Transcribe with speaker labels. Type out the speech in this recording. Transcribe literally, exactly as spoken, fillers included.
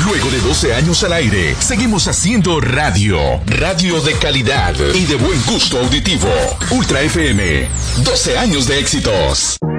Speaker 1: Luego de doce años al aire, seguimos haciendo radio. Radio de calidad y de buen gusto auditivo. Ultra F M. doce años de éxitos.